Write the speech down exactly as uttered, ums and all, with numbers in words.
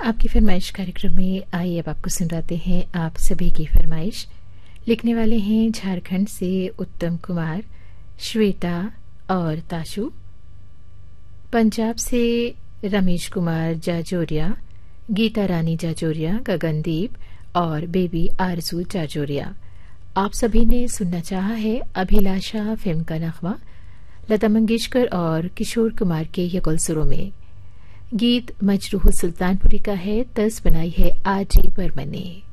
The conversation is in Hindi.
आपकी फरमाइश कार्यक्रम में आइए अब आपको सुनवाते हैं आप सभी की फरमाइश। लिखने वाले हैं झारखंड से उत्तम कुमार, श्वेता और ताशु। पंजाब से रमेश कुमार जाजोरिया, गीता रानी जाजोरिया, गगनदीप और बेबी आरजू जाजोरिया। आप सभी ने सुनना चाहा है अभिलाषा फिल्म का नगमा लता मंगेशकर और किशोर कुमार के यकुल सुरों में। गीत मजरूह सुल्तानपुरी का है, तर्ज बनाई है आर जी बर्मन ने।